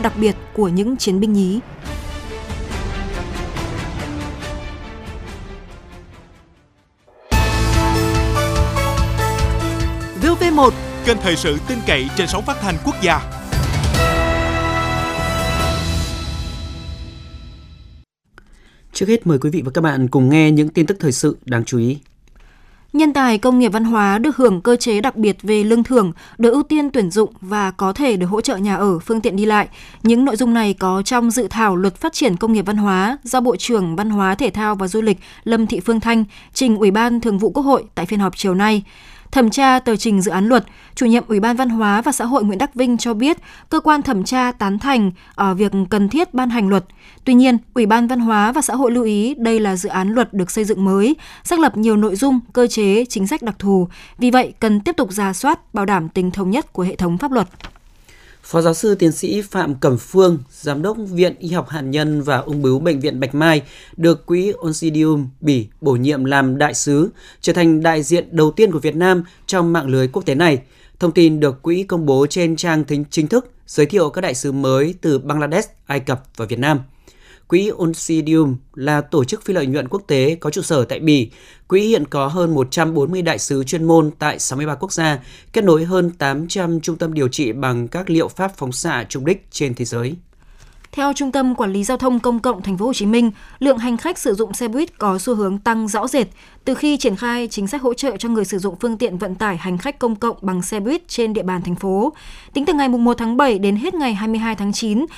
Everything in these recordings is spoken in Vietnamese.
đặc biệt của những chiến binh nhí. VOV1, kênh thời sự tin cậy trên sóng phát thanh quốc gia. Trước hết mời quý vị và các bạn cùng nghe những tin tức thời sự đáng chú ý. Nhân tài công nghiệp văn hóa được hưởng cơ chế đặc biệt về lương thưởng, được ưu tiên tuyển dụng và có thể được hỗ trợ nhà ở, phương tiện đi lại. Những nội dung này có trong dự thảo Luật Phát triển Công nghiệp Văn hóa do Bộ trưởng Văn hóa, Thể thao và Du lịch Lâm Thị Phương Thanh trình Ủy ban Thường vụ Quốc hội tại phiên họp chiều nay. Thẩm tra tờ trình dự án luật, Chủ nhiệm Ủy ban Văn hóa và Xã hội Nguyễn Đắc Vinh cho biết cơ quan thẩm tra tán thành ở việc cần thiết ban hành luật. Tuy nhiên, Ủy ban Văn hóa và Xã hội lưu ý đây là dự án luật được xây dựng mới, xác lập nhiều nội dung, cơ chế, chính sách đặc thù. Vì vậy, cần tiếp tục rà soát, bảo đảm tính thống nhất của hệ thống pháp luật. Phó giáo sư tiến sĩ Phạm Cẩm Phương, Giám đốc Viện Y học Hạt nhân và Ung bướu Bệnh viện Bạch Mai, được Quỹ Oncidium Bỉ bổ nhiệm làm đại sứ, trở thành đại diện đầu tiên của Việt Nam trong mạng lưới quốc tế này. Thông tin được Quỹ công bố trên trang chính thức giới thiệu các đại sứ mới từ Bangladesh, Ai Cập và Việt Nam. Quỹ Oncidium là tổ chức phi lợi nhuận quốc tế có trụ sở tại Bỉ. Quỹ hiện có hơn 140 đại sứ chuyên môn tại 63 quốc gia, kết nối hơn 800 trung tâm điều trị bằng các liệu pháp phóng xạ trùng đích trên thế giới. Theo Trung tâm Quản lý Giao thông Công cộng Thành phố Hồ Chí Minh, lượng hành khách sử dụng xe buýt có xu hướng tăng rõ rệt từ khi triển khai chính sách hỗ trợ cho người sử dụng phương tiện vận tải hành khách công cộng bằng xe buýt trên địa bàn thành phố. Tính từ ngày 1 tháng 7 đến hết ngày 22 tháng 9,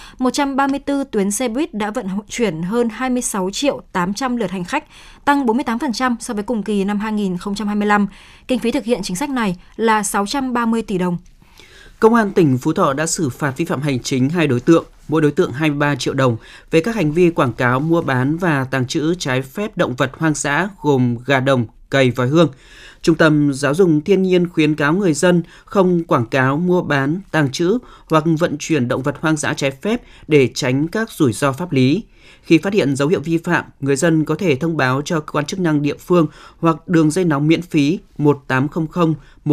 134 tuyến xe buýt đã vận chuyển hơn 26 triệu 800 lượt hành khách, tăng 48% so với cùng kỳ năm 2025. Kinh phí thực hiện chính sách này là 630 tỷ đồng. Công an tỉnh Phú Thọ đã xử phạt vi phạm hành chính 2 đối tượng, mỗi đối tượng 23 triệu đồng về các hành vi quảng cáo mua bán và tàng trữ trái phép động vật hoang dã gồm gà đồng, cầy và hương. Trung tâm Giáo dục Thiên nhiên khuyến cáo người dân không quảng cáo mua bán, tàng trữ hoặc vận chuyển động vật hoang dã trái phép để tránh các rủi ro pháp lý. Khi phát hiện dấu hiệu vi phạm, người dân có thể thông báo cho cơ quan chức năng địa phương hoặc đường dây nóng miễn phí 1800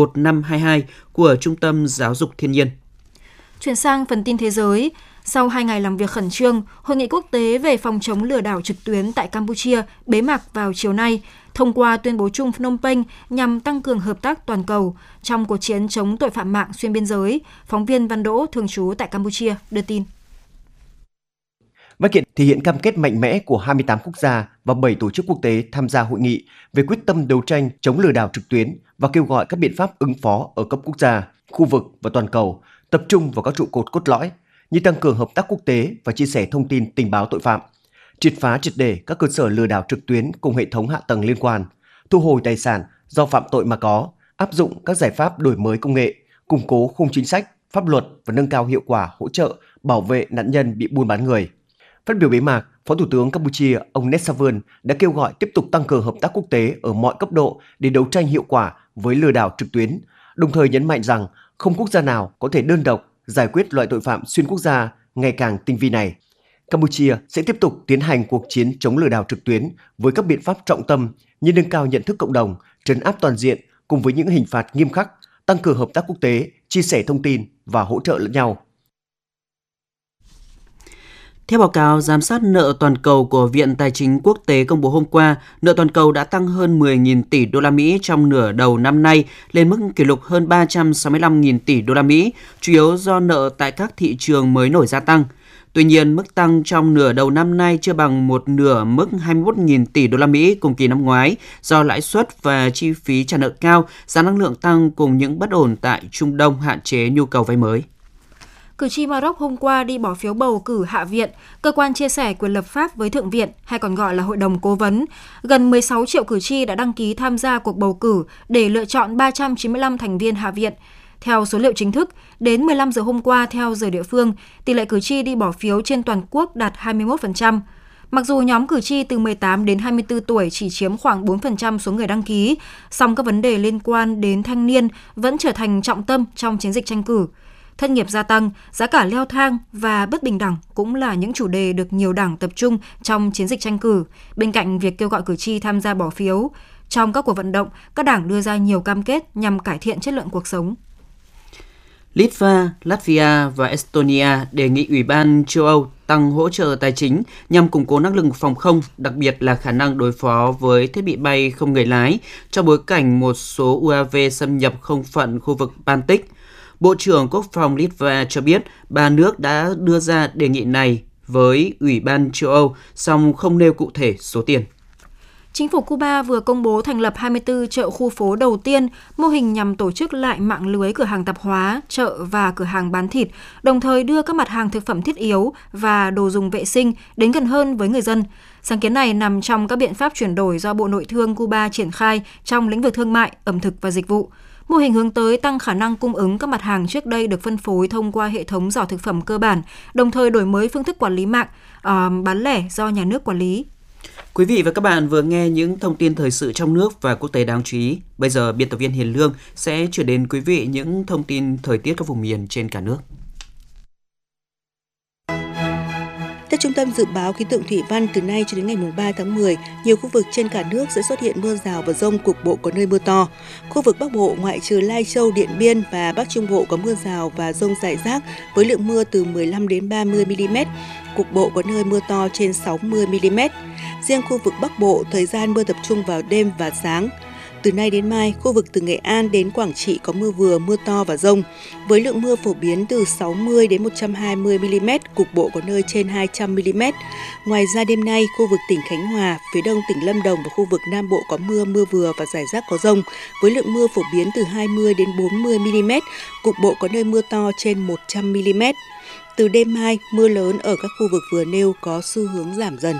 1522 của Trung tâm Giáo dục Thiên nhiên. Chuyển sang phần tin thế giới. Sau 2 ngày làm việc khẩn trương, Hội nghị quốc tế về phòng chống lừa đảo trực tuyến tại Campuchia bế mạc vào chiều nay, thông qua tuyên bố chung Phnom Penh nhằm tăng cường hợp tác toàn cầu trong cuộc chiến chống tội phạm mạng xuyên biên giới. Phóng viên Văn Đỗ, thường trú tại Campuchia, đưa tin. Văn kiện thể hiện cam kết mạnh mẽ của 28 quốc gia và 7 tổ chức quốc tế tham gia hội nghị về quyết tâm đấu tranh chống lừa đảo trực tuyến và kêu gọi các biện pháp ứng phó ở cấp quốc gia, khu vực và toàn cầu, tập trung vào các trụ cột cốt lõi như tăng cường hợp tác quốc tế và chia sẻ thông tin tình báo tội phạm, triệt phá triệt để các cơ sở lừa đảo trực tuyến cùng hệ thống hạ tầng liên quan, thu hồi tài sản do phạm tội mà có, áp dụng các giải pháp đổi mới công nghệ, củng cố khung chính sách, pháp luật và nâng cao hiệu quả hỗ trợ bảo vệ nạn nhân bị buôn bán người. Phát biểu bế mạc, Phó Thủ tướng Campuchia ông Net Savan đã kêu gọi tiếp tục tăng cường hợp tác quốc tế ở mọi cấp độ để đấu tranh hiệu quả với lừa đảo trực tuyến, đồng thời nhấn mạnh rằng không quốc gia nào có thể đơn độc giải quyết loại tội phạm xuyên quốc gia ngày càng tinh vi này. Campuchia sẽ tiếp tục tiến hành cuộc chiến chống lừa đảo trực tuyến với các biện pháp trọng tâm như nâng cao nhận thức cộng đồng, trấn áp toàn diện cùng với những hình phạt nghiêm khắc, tăng cường hợp tác quốc tế, chia sẻ thông tin và hỗ trợ lẫn nhau. Theo báo cáo giám sát nợ toàn cầu của Viện Tài chính Quốc tế công bố hôm qua, nợ toàn cầu đã tăng hơn 10.000 tỷ đô la Mỹ trong nửa đầu năm nay lên mức kỷ lục hơn 365.000 tỷ đô la Mỹ, chủ yếu do nợ tại các thị trường mới nổi gia tăng. Tuy nhiên, mức tăng trong nửa đầu năm nay chưa bằng một nửa mức 21.000 tỷ đô la Mỹ cùng kỳ năm ngoái do lãi suất và chi phí trả nợ cao, giá năng lượng tăng cùng những bất ổn tại Trung Đông hạn chế nhu cầu vay mới. Cử tri Maroc hôm qua đi bỏ phiếu bầu cử Hạ viện, cơ quan chia sẻ quyền lập pháp với Thượng viện, hay còn gọi là Hội đồng Cố vấn. Gần 16 triệu cử tri đã đăng ký tham gia cuộc bầu cử để lựa chọn 395 thành viên Hạ viện. Theo số liệu chính thức, đến 15 giờ hôm qua theo giờ địa phương, tỷ lệ cử tri đi bỏ phiếu trên toàn quốc đạt 21%. Mặc dù nhóm cử tri từ 18 đến 24 tuổi chỉ chiếm khoảng 4% số người đăng ký, song các vấn đề liên quan đến thanh niên vẫn trở thành trọng tâm trong chiến dịch tranh cử. Thất nghiệp gia tăng, giá cả leo thang và bất bình đẳng cũng là những chủ đề được nhiều đảng tập trung trong chiến dịch tranh cử, bên cạnh việc kêu gọi cử tri tham gia bỏ phiếu. Trong các cuộc vận động, các đảng đưa ra nhiều cam kết nhằm cải thiện chất lượng cuộc sống. Litva, Latvia và Estonia đề nghị Ủy ban châu Âu tăng hỗ trợ tài chính nhằm củng cố năng lực phòng không, đặc biệt là khả năng đối phó với thiết bị bay không người lái trong bối cảnh một số UAV xâm nhập không phận khu vực Baltic. Bộ trưởng Quốc phòng Litva cho biết ba nước đã đưa ra đề nghị này với Ủy ban châu Âu, song không nêu cụ thể số tiền. Chính phủ Cuba vừa công bố thành lập 24 chợ khu phố đầu tiên, mô hình nhằm tổ chức lại mạng lưới cửa hàng tạp hóa, chợ và cửa hàng bán thịt, đồng thời đưa các mặt hàng thực phẩm thiết yếu và đồ dùng vệ sinh đến gần hơn với người dân. Sáng kiến này nằm trong các biện pháp chuyển đổi do Bộ Nội thương Cuba triển khai trong lĩnh vực thương mại, ẩm thực và dịch vụ. Mô hình hướng tới tăng khả năng cung ứng các mặt hàng trước đây được phân phối thông qua hệ thống giỏ thực phẩm cơ bản, đồng thời đổi mới phương thức quản lý mạng, bán lẻ do nhà nước quản lý. Quý vị và các bạn vừa nghe những thông tin thời sự trong nước và quốc tế đáng chú ý. Bây giờ, biên tập viên Hiền Lương sẽ chuyển đến quý vị những thông tin thời tiết các vùng miền trên cả nước. Theo Trung tâm Dự báo Khí tượng Thủy văn, từ nay cho đến ngày 3 tháng 10, nhiều khu vực trên cả nước sẽ xuất hiện mưa rào và dông, cục bộ có nơi mưa to. Khu vực Bắc Bộ ngoại trừ Lai Châu, Điện Biên và Bắc Trung Bộ có mưa rào và dông rải rác với lượng mưa từ 15 đến 30 mm. Cục bộ có nơi mưa to trên 60 mm. Riêng khu vực Bắc Bộ, thời gian mưa tập trung vào đêm và sáng. Từ nay đến mai, khu vực từ Nghệ An đến Quảng Trị có mưa vừa, mưa to và dông, với lượng mưa phổ biến từ 60 đến 120 mm, cục bộ có nơi trên 200 mm. Ngoài ra đêm nay, khu vực tỉnh Khánh Hòa, phía đông tỉnh Lâm Đồng và khu vực Nam Bộ có mưa, mưa vừa và rải rác có dông, với lượng mưa phổ biến từ 20 đến 40 mm, cục bộ có nơi mưa to trên 100 mm. Từ đêm mai, mưa lớn ở các khu vực vừa nêu có xu hướng giảm dần.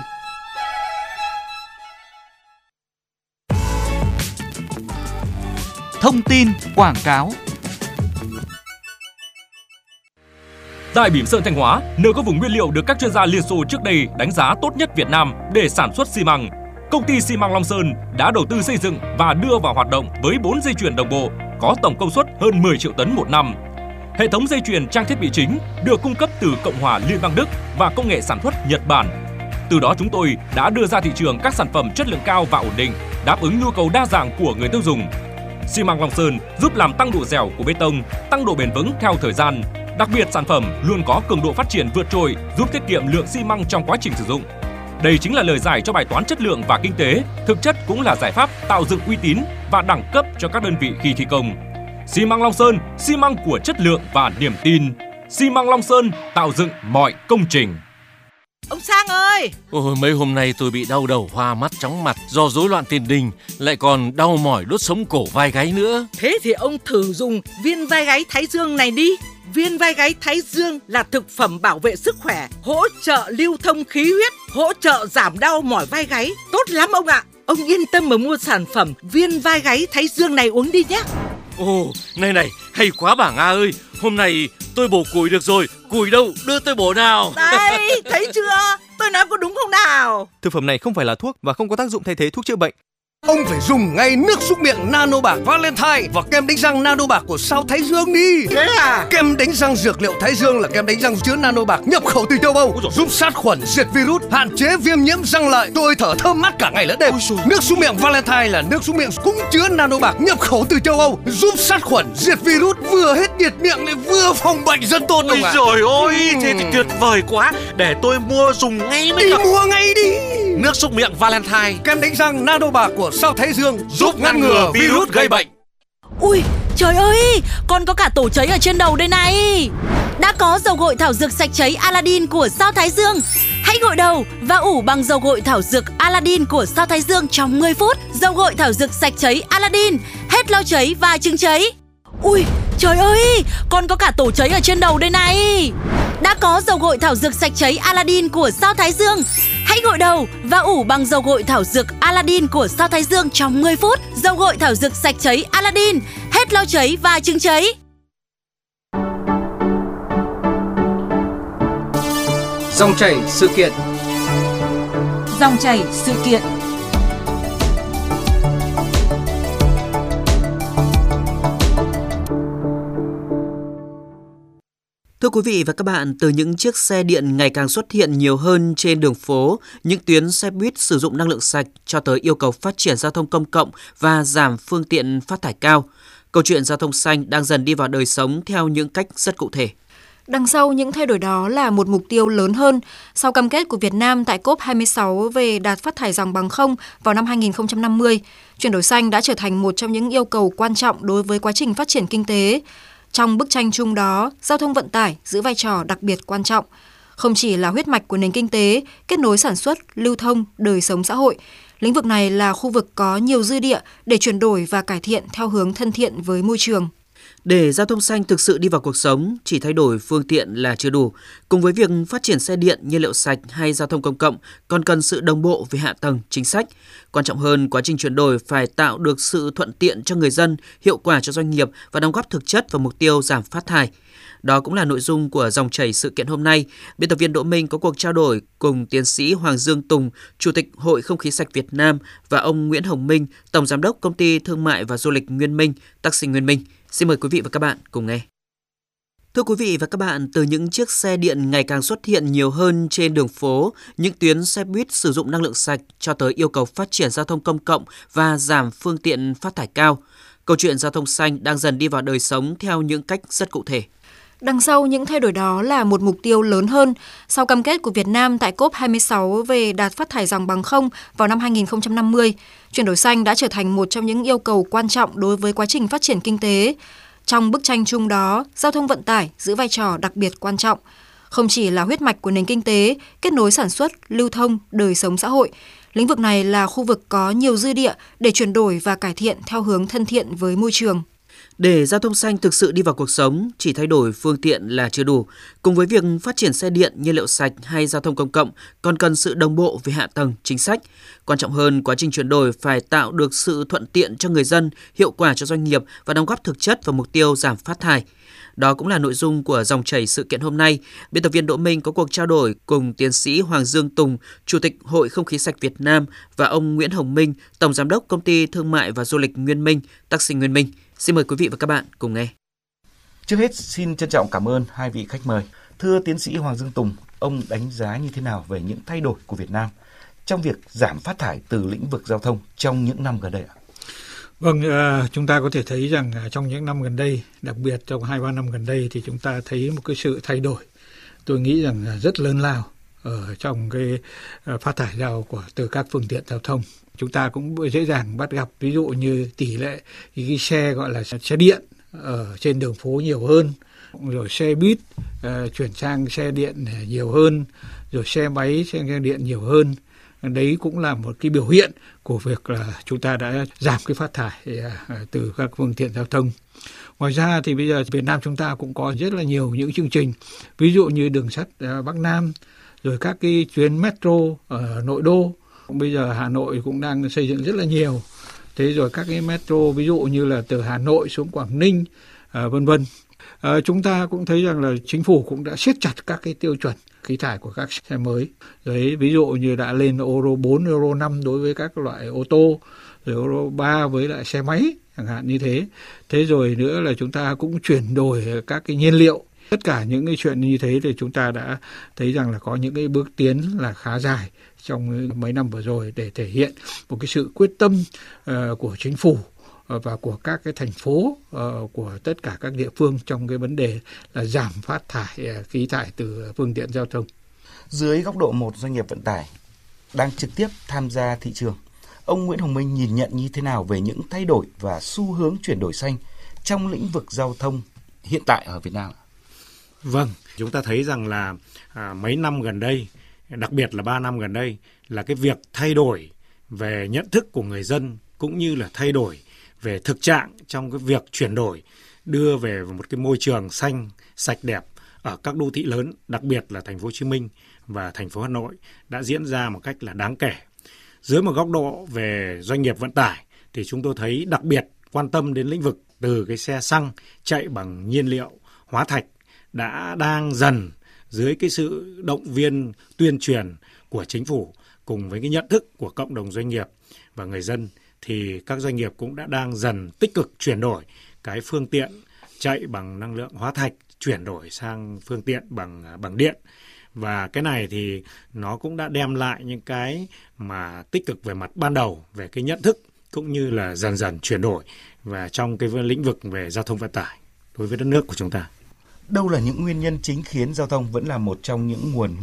Thông tin quảng cáo. Tại Bỉm Sơn Thanh Hóa, nơi có vùng nguyên liệu được các chuyên gia Liên Xô trước đây đánh giá tốt nhất Việt Nam để sản xuất xi măng, công ty xi măng Long Sơn đã đầu tư xây dựng và đưa vào hoạt động với 4 dây chuyền đồng bộ có tổng công suất hơn 10 triệu tấn một năm. Hệ thống dây chuyền trang thiết bị chính được cung cấp từ Cộng hòa Liên bang Đức và công nghệ sản xuất Nhật Bản. Từ đó chúng tôi đã đưa ra thị trường các sản phẩm chất lượng cao và ổn định, đáp ứng nhu cầu đa dạng của người tiêu dùng. Xi măng Long Sơn giúp làm tăng độ dẻo của bê tông, tăng độ bền vững theo thời gian. Đặc biệt sản phẩm luôn có cường độ phát triển vượt trội, giúp tiết kiệm lượng xi măng trong quá trình sử dụng. Đây chính là lời giải cho bài toán chất lượng và kinh tế, thực chất cũng là giải pháp tạo dựng uy tín và đẳng cấp cho các đơn vị khi thi công. Xi măng Long Sơn, xi măng của chất lượng và niềm tin. Xi măng Long Sơn tạo dựng mọi công trình. Ông Sang ơi! Ôi, mấy hôm nay tôi bị đau đầu, hoa mắt, chóng mặt do rối loạn tiền đình, lại còn đau mỏi đốt sống cổ vai gáy nữa. Thế thì ông thử dùng viên vai gáy Thái Dương này đi. Viên vai gáy Thái Dương là thực phẩm bảo vệ sức khỏe, hỗ trợ lưu thông khí huyết, hỗ trợ giảm đau mỏi vai gáy. Tốt lắm ông ạ! Ông yên tâm mà mua sản phẩm viên vai gáy Thái Dương này uống đi nhé. Ồ, này, hay quá bà Nga ơi. Hôm nay tôi bổ củi được rồi. Củi đâu, đưa tôi bổ nào. Đây, thấy chưa? Tôi nói có đúng không nào? Thực phẩm này không phải là thuốc và không có tác dụng thay thế thuốc chữa bệnh. Ông phải dùng ngay nước súc miệng Nano Bạc Valentine và kem đánh răng Nano Bạc của Sao Thái Dương đi. Thế à? Kem đánh răng dược liệu Thái Dương là kem đánh răng chứa Nano Bạc nhập khẩu từ châu Âu, giúp sát khuẩn, diệt virus, hạn chế viêm nhiễm răng lợi, tôi thở thơm mát cả ngày lẫn đêm. Nước súc miệng Valentine là nước súc miệng cũng chứa Nano Bạc nhập khẩu từ châu Âu, giúp sát khuẩn, diệt virus, vừa hết nhiệt miệng lại vừa phòng bệnh rất tốt. Ôi trời ơi, thế thì tuyệt vời quá. Để tôi mua dùng ngay mới được. Đi mua ngay đi. Nước súc miệng Valentine, kem đánh răng Nano Bạc của Sao Thái Dương giúp ngăn ngừa virus gây bệnh. Ui, trời ơi, còn có cả tổ cháy ở trên đầu đây này. Đã có dầu gội thảo dược sạch cháy Aladdin của Sao Thái Dương. Hãy gội đầu và ủ bằng dầu gội thảo dược Aladdin của Sao Thái Dương trong 10 phút. Dầu gội thảo dược sạch cháy Aladdin, hết lau cháy và chứng cháy. Ui, trời ơi, còn có cả tổ cháy ở trên đầu đây này. Đã có dầu gội thảo dược sạch cháy Aladdin của Sao Thái Dương. Hãy gội đầu và ủ bằng dầu gội thảo dược Aladdin của Sao Thái Dương trong 10 phút. Dầu gội thảo dược sạch cháy Aladdin, hết lau cháy và chứng cháy. Dòng chảy sự kiện. Dòng chảy sự kiện. Thưa quý vị và các bạn, từ những chiếc xe điện ngày càng xuất hiện nhiều hơn trên đường phố, những tuyến xe buýt sử dụng năng lượng sạch cho tới yêu cầu phát triển giao thông công cộng và giảm phương tiện phát thải cao, Câu chuyện giao thông xanh đang dần đi vào đời sống theo những cách rất cụ thể. Đằng sau những thay đổi đó là một mục tiêu lớn hơn. Sau cam kết của Việt Nam tại COP26 về đạt phát thải ròng bằng không vào năm 2050, chuyển đổi xanh đã trở thành một trong những yêu cầu quan trọng đối với quá trình phát triển kinh tế. Trong bức tranh chung đó, giao thông vận tải giữ vai trò đặc biệt quan trọng. Không chỉ là huyết mạch của nền kinh tế, kết nối sản xuất, lưu thông, đời sống xã hội, lĩnh vực này là khu vực có nhiều dư địa để chuyển đổi và cải thiện theo hướng thân thiện với môi trường. Để giao thông xanh thực sự đi vào cuộc sống, chỉ thay đổi phương tiện là chưa đủ. Cùng với việc phát triển xe điện, nhiên liệu sạch hay giao thông công cộng, còn cần sự đồng bộ về hạ tầng, chính sách. Quan trọng hơn, quá trình chuyển đổi phải tạo được sự thuận tiện cho người dân, hiệu quả cho doanh nghiệp và đóng góp thực chất vào mục tiêu giảm phát thải. Đó cũng là nội dung của dòng chảy sự kiện hôm nay. Biên tập viên Đỗ Minh có cuộc trao đổi cùng tiến sĩ Hoàng Dương Tùng, Chủ tịch Hội Không khí sạch Việt Nam và ông Nguyễn Hồng Minh, Tổng Giám đốc Công ty Thương mại và Du lịch Nguyên Minh, Taxi Nguyên Minh. Xin mời quý vị và các bạn cùng nghe. Thưa quý vị và các bạn, từ những chiếc xe điện ngày càng xuất hiện nhiều hơn trên đường phố, những tuyến xe buýt sử dụng năng lượng sạch cho tới yêu cầu phát triển giao thông công cộng và giảm phương tiện phát thải cao, câu chuyện giao thông xanh đang dần đi vào đời sống theo những cách rất cụ thể. Đằng sau những thay đổi đó là một mục tiêu lớn hơn. Sau cam kết của Việt Nam tại COP26 về đạt phát thải ròng bằng không vào năm 2050, chuyển đổi xanh đã trở thành một trong những yêu cầu quan trọng đối với quá trình phát triển kinh tế. Trong bức tranh chung đó, giao thông vận tải giữ vai trò đặc biệt quan trọng. Không chỉ là huyết mạch của nền kinh tế, kết nối sản xuất, lưu thông, đời sống xã hội, lĩnh vực này là khu vực có nhiều dư địa để chuyển đổi và cải thiện theo hướng thân thiện với môi trường. Để giao thông xanh thực sự đi vào cuộc sống, chỉ thay đổi phương tiện là chưa đủ. Cùng với việc phát triển xe điện, nhiên liệu sạch hay giao thông công cộng, còn cần sự đồng bộ về hạ tầng, chính sách. Quan trọng hơn, quá trình chuyển đổi phải tạo được sự thuận tiện cho người dân, hiệu quả cho doanh nghiệp và đóng góp thực chất vào mục tiêu giảm phát thải. Đó cũng là nội dung của dòng chảy sự kiện hôm nay. Biên tập viên Đỗ Minh có cuộc trao đổi cùng tiến sĩ Hoàng Dương Tùng, Chủ tịch Hội Không khí sạch Việt Nam và ông Nguyễn Hồng Minh, Tổng Giám đốc Công ty Thương mại và Du lịch Nguyên Minh, Taxi Nguyên Minh. Xin mời quý vị và các bạn cùng nghe. Trước hết xin trân trọng cảm ơn hai vị khách mời. Thưa tiến sĩ Hoàng Dương Tùng, ông đánh giá như thế nào về những thay đổi của Việt Nam trong việc giảm phát thải từ lĩnh vực giao thông trong những năm gần đây ạ? Vâng, chúng ta có thể thấy rằng trong những năm gần đây, đặc biệt trong 2-3 năm gần đây thì chúng ta thấy một cái sự thay đổi. Tôi nghĩ rằng rất lớn lao ở trong cái phát thải từ các phương tiện giao thông. Chúng ta cũng dễ dàng bắt gặp ví dụ như tỷ lệ cái xe gọi là xe điện ở trên đường phố nhiều hơn, rồi xe buýt chuyển sang xe điện nhiều hơn, rồi xe máy xe điện nhiều hơn. Đấy cũng là một cái biểu hiện của việc là chúng ta đã giảm cái phát thải từ các phương tiện giao thông. Ngoài ra thì bây giờ Việt Nam chúng ta cũng có rất là nhiều những chương trình, ví dụ như đường sắt Bắc Nam, rồi các cái chuyến metro ở nội đô. Bây giờ Hà Nội cũng đang xây dựng rất là nhiều. Thế rồi các cái metro ví dụ như là từ Hà Nội xuống Quảng Ninh, vân vân. Chúng ta cũng thấy rằng là chính phủ cũng đã siết chặt các cái tiêu chuẩn khí thải của các xe mới. Đấy, ví dụ như đã lên Euro 4, Euro 5 đối với các loại ô tô, rồi Euro 3 với lại xe máy, chẳng hạn như thế. Thế rồi nữa là chúng ta cũng chuyển đổi các cái nhiên liệu. Tất cả những cái chuyện như thế thì chúng ta đã thấy rằng là có những cái bước tiến là khá dài trong mấy năm vừa rồi để thể hiện một cái sự quyết tâm của chính phủ và của các cái thành phố, của tất cả các địa phương trong cái vấn đề là giảm phát thải khí thải từ phương tiện giao thông. Dưới góc độ một doanh nghiệp vận tải đang trực tiếp tham gia thị trường, ông Nguyễn Hồng Minh nhìn nhận như thế nào về những thay đổi và xu hướng chuyển đổi xanh trong lĩnh vực giao thông hiện tại ở Việt Nam? Vâng, chúng ta thấy rằng là mấy năm gần đây, đặc biệt là 3 năm gần đây, là cái việc thay đổi về nhận thức của người dân cũng như là thay đổi về thực trạng trong cái việc chuyển đổi đưa về một cái môi trường xanh, sạch đẹp ở các đô thị lớn, đặc biệt là thành phố Hồ Chí Minh và thành phố Hà Nội đã diễn ra một cách là đáng kể. Dưới một góc độ về doanh nghiệp vận tải thì chúng tôi thấy đặc biệt quan tâm đến lĩnh vực từ cái xe xăng chạy bằng nhiên liệu hóa thạch đang dần dưới cái sự động viên tuyên truyền của chính phủ cùng với cái nhận thức của cộng đồng doanh nghiệp và người dân thì các doanh nghiệp cũng đang dần tích cực chuyển đổi cái phương tiện chạy bằng năng lượng hóa thạch, chuyển đổi sang phương tiện bằng điện. Và cái này thì nó cũng đã đem lại những cái mà tích cực về mặt ban đầu về cái nhận thức cũng như là dần dần chuyển đổi và trong cái lĩnh vực về giao thông vận tải đối với đất nước của chúng ta. Đâu là những nguyên nhân chính khiến giao thông vẫn là một trong những nguồn